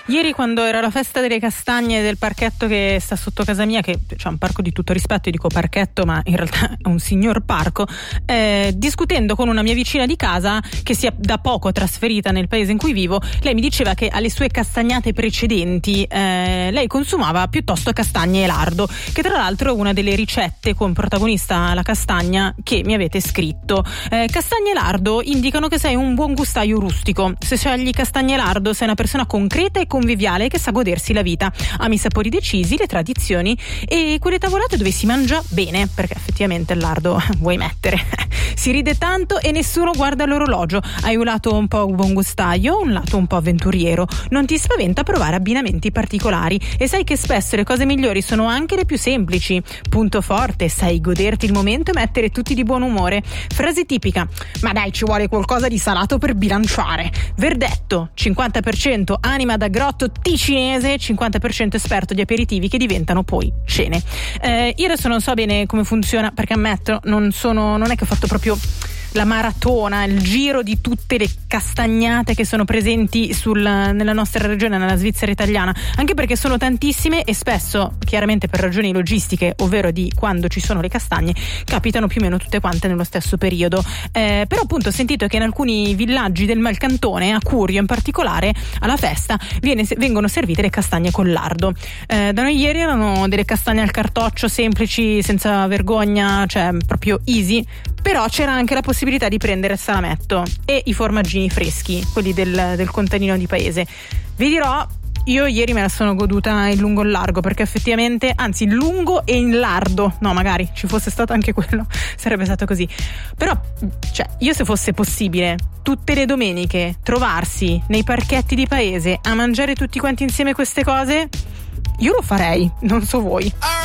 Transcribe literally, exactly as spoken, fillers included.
Ieri, quando era la festa delle castagne del parchetto che sta sotto casa mia, che c'è un parco di tutto rispetto, io dico parchetto ma in realtà è un signor parco, eh, discutendo con una mia vicina di casa che si è da poco trasferita nel paese in cui vivo, lei mi diceva che alle sue castagnate precedenti eh, lei consumava piuttosto castagne e lardo, che tra l'altro è una delle ricette con protagonista la castagna che mi avete scritto. Eh, castagne e lardo indicano che sei un buon gustaio rustico. Se scegli castagne e lardo sei una persona concreta e conviviale che sa godersi la vita, ami i sapori decisi, le tradizioni e quelle tavolate dove si mangia bene, perché effettivamente il lardo vuoi mettere. Si ride tanto e nessuno guarda l'orologio. Hai un lato un po' buon gustaio, un lato un po' avventuriero. Non ti spaventa provare abbinamenti particolari e sai che spesso le cose migliori sono anche le più semplici. Punto forte, sai goderti il momento e mettere tutti di buon umore. Frase tipica: ma dai, ci vuole qualcosa di salato per bilanciare. Verdetto: cinquanta per cento anima da grotto ticinese, cinquanta per cento esperto di aperitivi che diventano poi cene. Eh, io adesso non so bene come funziona, perché ammetto, non sono, non è che ho fatto proprio la maratona, il giro di tutte le castagnate che sono presenti sul, nella nostra regione, nella Svizzera italiana, anche perché sono tantissime e spesso, chiaramente per ragioni logistiche, ovvero di quando ci sono le castagne, capitano più o meno tutte quante nello stesso periodo. Eh, però appunto ho sentito che in alcuni villaggi del Malcantone, a Curio in particolare, alla festa viene, vengono servite le castagne con lardo. Eh, da noi ieri erano delle castagne al cartoccio semplici, senza vergogna, cioè proprio easy, però c'era anche la possibilità di prendere il salametto e i formaggini freschi, quelli del, del contadino di paese. Vi dirò, io ieri me la sono goduta in lungo e in largo, perché effettivamente, anzi in lungo e in lardo, no magari ci fosse stato anche quello, sarebbe stato così. Però, cioè, io se fosse possibile tutte le domeniche trovarsi nei parchetti di paese a mangiare tutti quanti insieme queste cose, io lo farei, non so voi.